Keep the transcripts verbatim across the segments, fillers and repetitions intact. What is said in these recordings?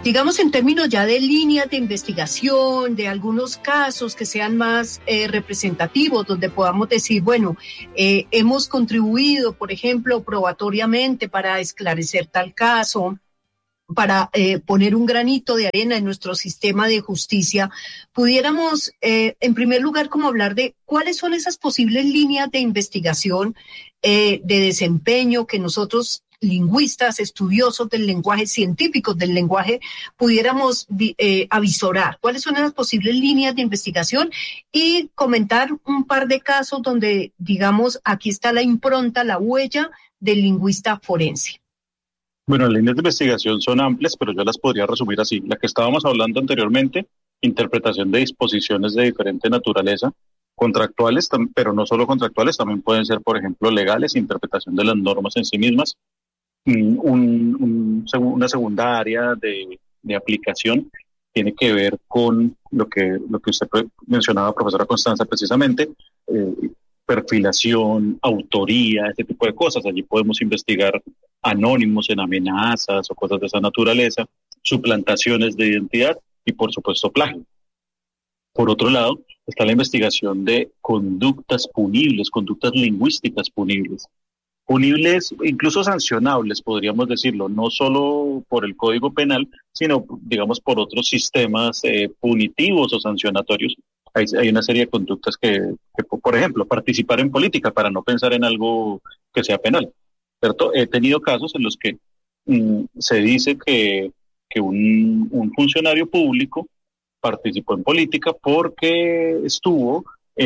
digamos en términos ya de líneas de investigación, de algunos casos que sean más eh, representativos, donde podamos decir, bueno, eh, hemos contribuido, por ejemplo, probatoriamente para esclarecer tal caso, para eh, poner un granito de arena en nuestro sistema de justicia, pudiéramos, eh, en primer lugar, como hablar de cuáles son esas posibles líneas de investigación, eh, de desempeño que nosotros, lingüistas, estudiosos del lenguaje, científicos del lenguaje, pudiéramos eh, avisorar cuáles son esas posibles líneas de investigación y comentar un par de casos donde, digamos, aquí está la impronta, la huella del lingüista forense. Bueno, las líneas de investigación son amplias, pero yo las podría resumir así. La que estábamos hablando anteriormente, interpretación de disposiciones de diferente naturaleza, contractuales, pero no solo contractuales, también pueden ser, por ejemplo, legales, interpretación de las normas en sí mismas. Un, un, una segunda área de, de aplicación tiene que ver con lo que, lo que usted mencionaba, profesora Constanza, precisamente, eh, perfilación, autoría, ese tipo de cosas. Allí podemos investigar anónimos en amenazas o cosas de esa naturaleza, suplantaciones de identidad y, por supuesto, plagio. Por otro lado, está la investigación de conductas punibles, conductas lingüísticas punibles. Punibles, incluso sancionables, podríamos decirlo, no solo por el Código Penal, sino, digamos, por otros sistemas eh, punitivos o sancionatorios. Hay, hay una serie de conductas que, que, por ejemplo, participar en política para no pensar en algo que sea penal, ¿cierto? He tenido casos en los que mm, se dice que, que un, un funcionario público participó en política porque estuvo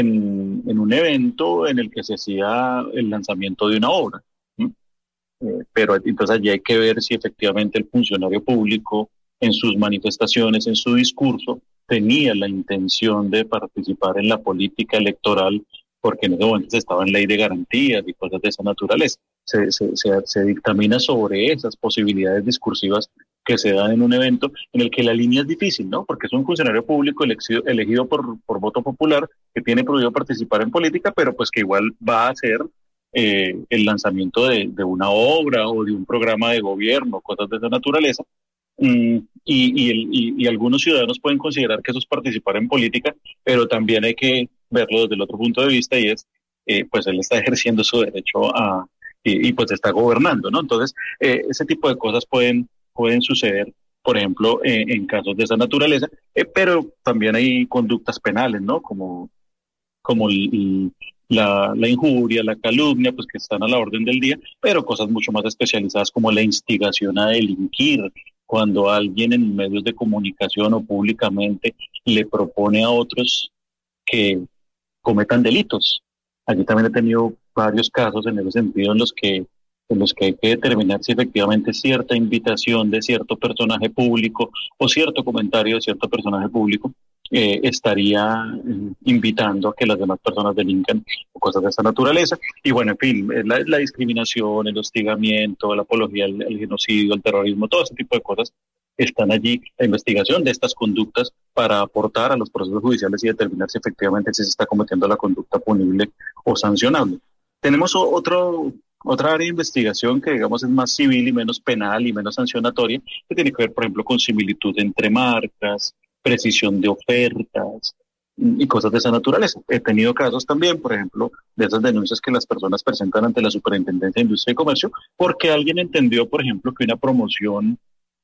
en, en un evento en el que se hacía el lanzamiento de una obra. ¿Mm? Eh, pero entonces allí hay que ver si efectivamente el funcionario público en sus manifestaciones, en su discurso, tenía la intención de participar en la política electoral, porque en ese momento se estaba en ley de garantías y cosas de esa naturaleza. Se, se, se, se dictamina sobre esas posibilidades discursivas que se dan en un evento en el que la línea es difícil, ¿no? Porque es un funcionario público elegido, elegido por, por voto popular que tiene prohibido participar en política, pero pues que igual va a hacer eh, el lanzamiento de, de una obra o de un programa de gobierno, cosas de esa naturaleza. Mm, y, y, el, y, y algunos ciudadanos pueden considerar que eso es participar en política, pero también hay que verlo desde el otro punto de vista y es, eh, pues él está ejerciendo su derecho a, y, y pues está gobernando, ¿no? Entonces, eh, ese tipo de cosas pueden, pueden suceder, por ejemplo, eh, en casos de esa naturaleza, eh, pero también hay conductas penales, ¿no? Como, como el, el, la, la injuria, la calumnia, pues que están a la orden del día, pero cosas mucho más especializadas como la instigación a delinquir, cuando alguien en medios de comunicación o públicamente le propone a otros que cometan delitos. Allí también he tenido varios casos en ese sentido en los que en los que hay que determinar si efectivamente cierta invitación de cierto personaje público o cierto comentario de cierto personaje público eh, estaría eh, invitando a que las demás personas delincan o cosas de esa naturaleza. Y bueno, en fin, la, la discriminación, el hostigamiento, la apología, el, el genocidio, el terrorismo, todo ese tipo de cosas están allí, la investigación de estas conductas para aportar a los procesos judiciales y determinar si efectivamente si se está cometiendo la conducta punible o sancionable. Tenemos otro, otra área de investigación que digamos es más civil y menos penal y menos sancionatoria, que tiene que ver, por ejemplo, con similitud entre marcas, precisión de ofertas y cosas de esa naturaleza. He tenido casos también, por ejemplo, de esas denuncias que las personas presentan ante la Superintendencia de Industria y Comercio, porque alguien entendió, por ejemplo, que una promoción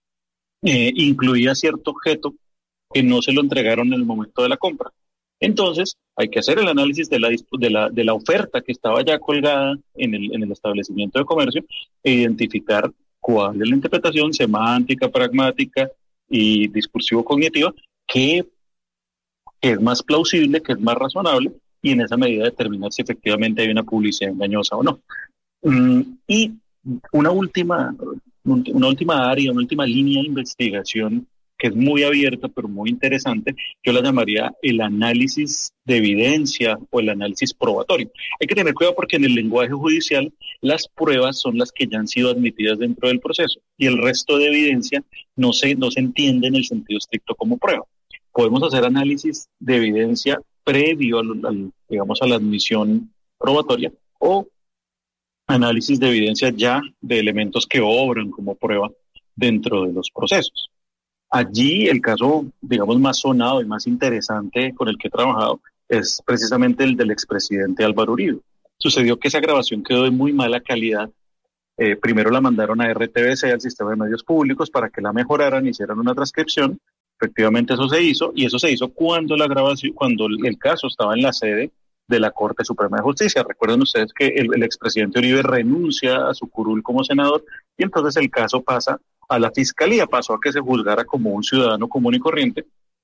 eh, incluía cierto objeto que no se lo entregaron en el momento de la compra. Entonces, hay que hacer el análisis de la, de la, de la oferta que estaba ya colgada en el, en el establecimiento de comercio e identificar cuál es la interpretación semántica, pragmática y discursivo-cognitiva que, que es más plausible, que es más razonable, y en esa medida determinar si efectivamente hay una publicidad engañosa o no. Mm, y una última, una última área, una última línea de investigación que es muy abierta pero muy interesante, yo la llamaría el análisis de evidencia o el análisis probatorio. Hay que tener cuidado porque en el lenguaje judicial las pruebas son las que ya han sido admitidas dentro del proceso y el resto de evidencia no se, no se entiende en el sentido estricto como prueba. Podemos hacer análisis de evidencia previo al, al, digamos, a la admisión probatoria o análisis de evidencia ya de elementos que obran como prueba dentro de los procesos. Allí el caso, digamos, más sonado y más interesante con el que he trabajado es precisamente el del expresidente Álvaro Uribe. Sucedió que esa grabación quedó de muy mala calidad. Eh, primero la mandaron a R T V C, al sistema de medios públicos, para que la mejoraran, hicieran una transcripción. Efectivamente eso se hizo, y eso se hizo cuando la grabación, cuando el caso estaba en la sede de la Corte Suprema de Justicia. Recuerden ustedes que el, el expresidente Uribe renuncia a su curul como senador, y entonces el caso pasa a la fiscalía, pasó a que se juzgara como un ciudadano común y corriente,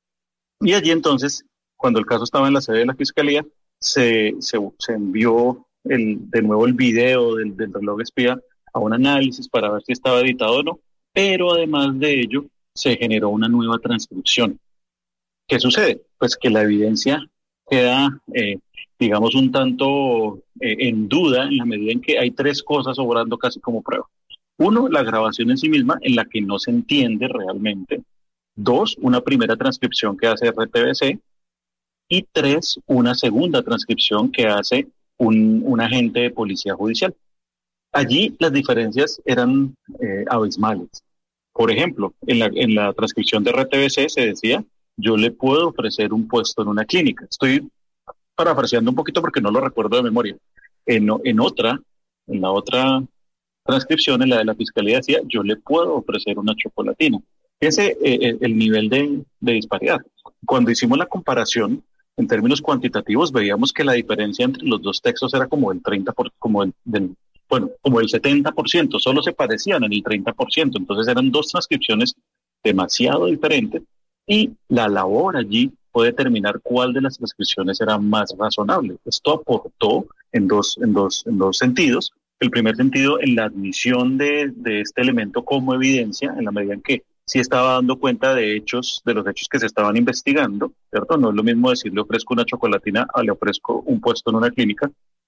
y allí entonces, cuando el caso estaba en la sede de la fiscalía, se, se, se envió el, de nuevo el video del, del reloj espía a un análisis para ver si estaba editado o no, pero además de ello, se generó una nueva transcripción. ¿Qué sucede? Pues que la evidencia queda, eh, digamos, un tanto eh, en duda en la medida en que hay tres cosas obrando casi como prueba. Uno, la grabación en sí misma, en la que no se entiende realmente. Dos, una primera transcripción que hace R T V C. Y tres, una segunda transcripción que hace un, un agente de policía judicial. Allí las diferencias eran eh, abismales. Por ejemplo, en la, en la transcripción de R T V C se decía, yo le puedo ofrecer un puesto en una clínica. Estoy parafraseando un poquito porque no lo recuerdo de memoria. En, en otra, en la otra transcripción, en la de la fiscalía, decía, yo le puedo ofrecer una chocolatina. Ese es eh, el nivel de, de disparidad. Cuando hicimos la comparación, en términos cuantitativos, veíamos que la diferencia entre los dos textos era como el treinta por ciento, como el, del, bueno, como el setenta por ciento, solo se parecían en el treinta por ciento. Entonces eran dos transcripciones demasiado diferentes, y la labor allí fue determinar cuál de las transcripciones era más razonable. Esto aportó en dos, en dos, en dos sentidos. El primer sentido, en la admisión de, de este elemento como evidencia, en la medida en que sí estaba dando cuenta de hechos, de los hechos que se estaban investigando, ¿cierto? No es lo mismo decir le ofrezco una chocolatina a le ofrezco un puesto en una clínica.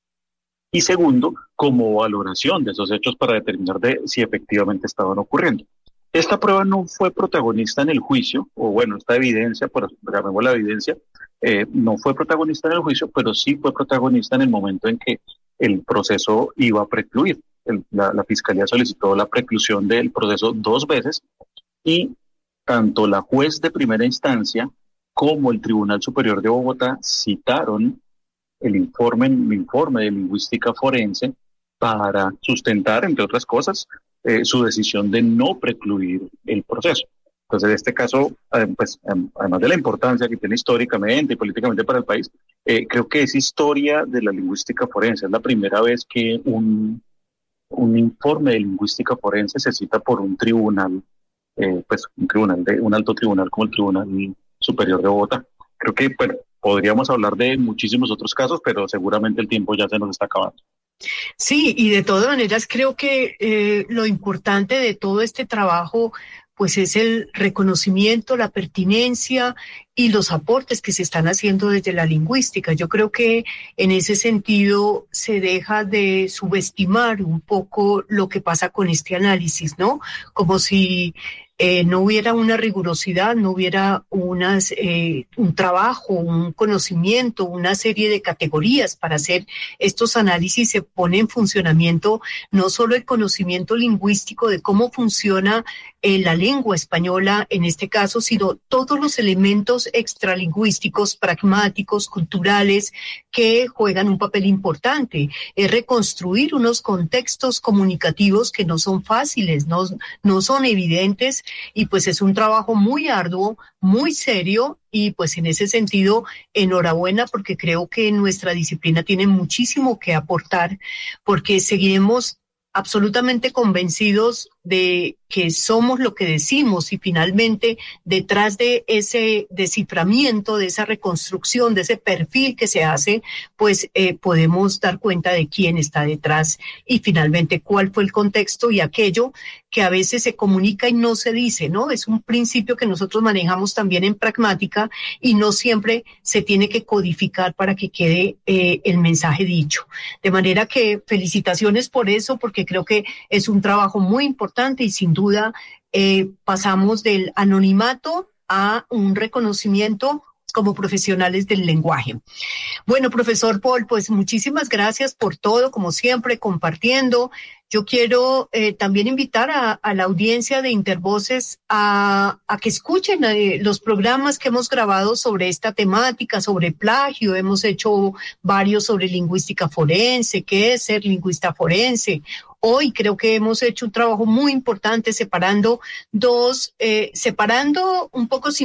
Y segundo, como valoración de esos hechos para determinar de si efectivamente estaban ocurriendo. Esta prueba no fue protagonista en el juicio, o bueno, esta evidencia, por llamémosla la evidencia, eh, no fue protagonista en el juicio, pero sí fue protagonista en el momento en que el proceso iba a precluir. El, la, la Fiscalía solicitó la preclusión del proceso dos veces, y tanto la juez de primera instancia como el Tribunal Superior de Bogotá citaron el informe, el informe de lingüística forense para sustentar, entre otras cosas, eh, su decisión de no precluir el proceso. Entonces, en este caso, eh, pues, además de la importancia que tiene históricamente y políticamente para el país, eh, creo que es historia de la lingüística forense. Es la primera vez que un, un informe de lingüística forense se cita por un tribunal, eh, pues un tribunal de un alto tribunal como el Tribunal Superior de Bogotá. Creo que, bueno, podríamos hablar de muchísimos otros casos, pero seguramente el tiempo ya se nos está acabando. Sí, y de todas maneras creo que eh, lo importante de todo este trabajo pues es el reconocimiento, la pertinencia y los aportes que se están haciendo desde la lingüística. Yo creo que en ese sentido se deja de subestimar un poco lo que pasa con este análisis, ¿no? Como si eh, no hubiera una rigurosidad, no hubiera unas, eh, un trabajo, un conocimiento, una serie de categorías para hacer estos análisis. Se pone en funcionamiento no solo el conocimiento lingüístico de cómo funciona eh, la lengua española en este caso, sino todos los elementos extralingüísticos, pragmáticos, culturales, que juegan un papel importante. Es reconstruir unos contextos comunicativos que no son fáciles, no, no son evidentes, y pues es un trabajo muy arduo, muy serio, y pues en ese sentido, enhorabuena, porque creo que nuestra disciplina tiene muchísimo que aportar, porque seguiremos absolutamente convencidos de que somos lo que decimos, y finalmente detrás de ese desciframiento, de esa reconstrucción, de ese perfil que se hace, pues eh, podemos dar cuenta de quién está detrás y finalmente cuál fue el contexto y aquello que a veces se comunica y no se dice, ¿no? Es un principio que nosotros manejamos también en pragmática y no siempre se tiene que codificar para que quede eh, el mensaje dicho. De manera que felicitaciones por eso, porque creo que es un trabajo muy importante y sin duda eh, pasamos del anonimato a un reconocimiento como profesionales del lenguaje. Bueno, profesor Paul, pues muchísimas gracias por todo, como siempre, compartiendo. Yo quiero eh, también invitar a, a la audiencia de Intervoces a, a que escuchen eh, los programas que hemos grabado sobre esta temática, sobre plagio. Hemos hecho varios sobre lingüística forense, qué es ser lingüista forense. Hoy creo que hemos hecho un trabajo muy importante separando dos, eh, separando un poco